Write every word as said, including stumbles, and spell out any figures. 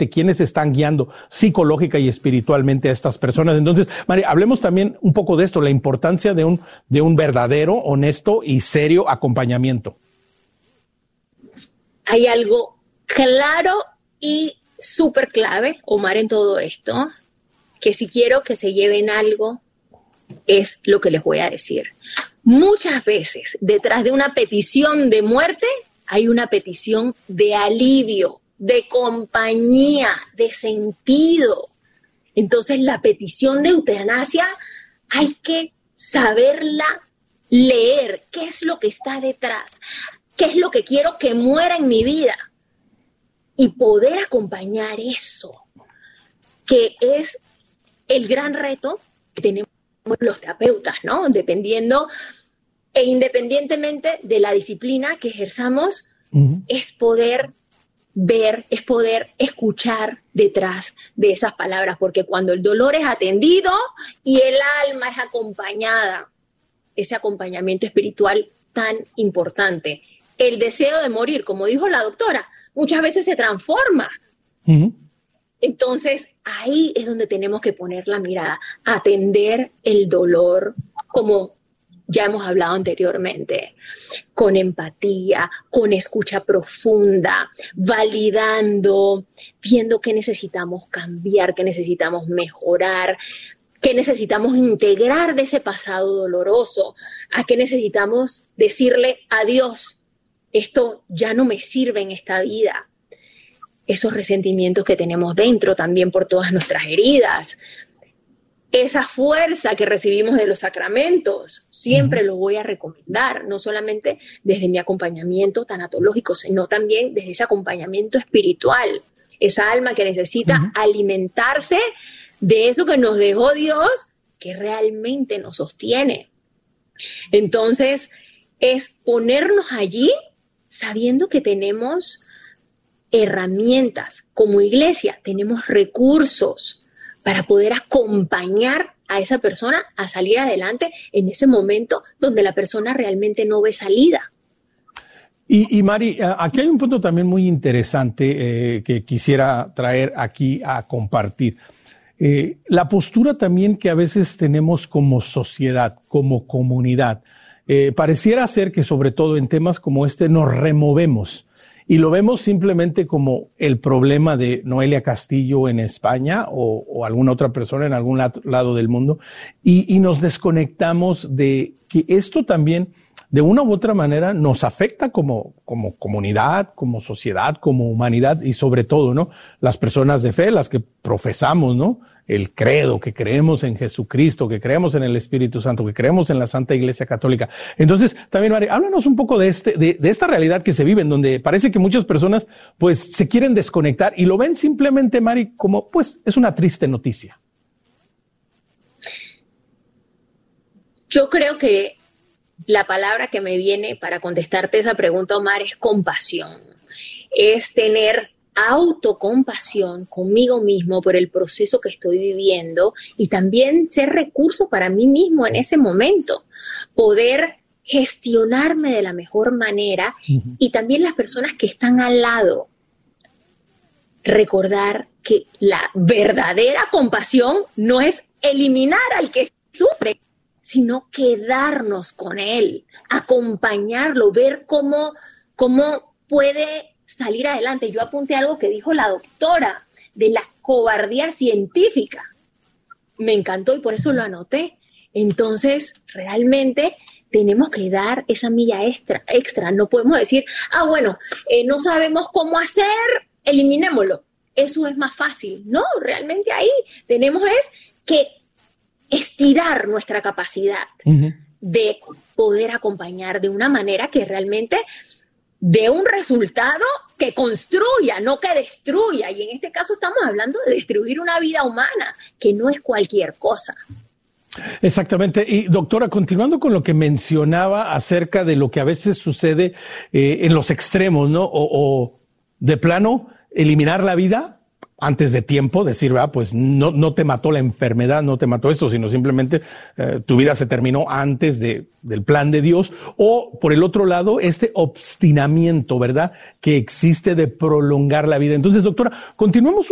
realmente quiénes están guiando psicológica y espiritualmente a estas personas. Entonces, Mari, hablemos también un poco de esto, la importancia de un, de un verdadero, honesto y serio acompañamiento. Hay algo claro y súper clave, Omar, en todo esto, que si quiero que se lleven algo, es lo que les voy a decir. Muchas veces, detrás de una petición de muerte, hay una petición de alivio, de compañía, de sentido. Entonces, la petición de eutanasia hay que saberla leer. ¿Qué es lo que está detrás? ¿Qué es lo que quiero que muera en mi vida? Y poder acompañar eso, que es el gran reto que tenemos los terapeutas, ¿no? Dependiendo e independientemente de la disciplina que ejerzamos, uh-huh. es poder ver, es poder escuchar detrás de esas palabras, porque cuando el dolor es atendido y el alma es acompañada, ese acompañamiento espiritual tan importante, el deseo de morir, como dijo la doctora, muchas veces se transforma. Uh-huh. Entonces, ahí es donde tenemos que poner la mirada, atender el dolor, como ya hemos hablado anteriormente, con empatía, con escucha profunda, validando, viendo qué necesitamos cambiar, qué necesitamos mejorar, qué necesitamos integrar de ese pasado doloroso, a qué necesitamos decirle adiós. Esto ya no me sirve en esta vida. Esos resentimientos que tenemos dentro también por todas nuestras heridas. Esa fuerza que recibimos de los sacramentos, siempre uh-huh. lo voy a recomendar, no solamente desde mi acompañamiento tanatológico, sino también desde ese acompañamiento espiritual. Esa alma que necesita uh-huh. alimentarse de eso que nos dejó Dios, que realmente nos sostiene. Entonces, es ponernos allí sabiendo que tenemos herramientas. Como iglesia tenemos recursos para poder acompañar a esa persona a salir adelante en ese momento donde la persona realmente no ve salida. Y, y Mari, aquí hay un punto también muy interesante eh, que quisiera traer aquí a compartir. Eh, la postura también que a veces tenemos como sociedad, como comunidad. Eh, pareciera ser que sobre todo en temas como este nos removemos y lo vemos simplemente como el problema de Noelia Castillo en España o, o alguna otra persona en algún lado, lado del mundo y, y nos desconectamos de que esto también de una u otra manera nos afecta como, como comunidad, como sociedad, como humanidad y sobre todo, ¿no? Las personas de fe, las que profesamos, ¿no? El credo, que creemos en Jesucristo, que creemos en el Espíritu Santo, que creemos en la Santa Iglesia Católica. Entonces, también, Mari, háblanos un poco de este, de, de esta realidad que se vive, en donde parece que muchas personas, pues, se quieren desconectar y lo ven simplemente, Mari, como, pues, es una triste noticia. Yo creo que la palabra que me viene para contestarte esa pregunta, Omar, es compasión. Es tener autocompasión conmigo mismo por el proceso que estoy viviendo y también ser recurso para mí mismo en ese momento, poder gestionarme de la mejor manera uh-huh. y también las personas que están al lado. Recordar que la verdadera compasión no es eliminar al que sufre, sino quedarnos con él, acompañarlo, ver cómo, cómo puede salir adelante. Yo apunté algo que dijo la doctora de la cobardía científica. Me encantó y por eso lo anoté. Entonces, realmente tenemos que dar esa milla extra. extra. No podemos decir, ah, bueno, eh, no sabemos cómo hacer, eliminémoslo. Eso es más fácil. No, realmente ahí tenemos es que estirar nuestra capacidad uh-huh. de poder acompañar de una manera que realmente dé un resultado que construya, no que destruya. Y en este caso estamos hablando de destruir una vida humana, que no es cualquier cosa. Exactamente. Y doctora, continuando con lo que mencionaba acerca de lo que a veces sucede eh, en los extremos, ¿no? O, o de plano, eliminar la vida antes de tiempo, decir, ah, pues no, no te mató la enfermedad, no te mató esto, sino simplemente eh, tu vida se terminó antes de, del plan de Dios. O, por el otro lado, este obstinamiento, ¿verdad?, que existe de prolongar la vida. Entonces, doctora, continuemos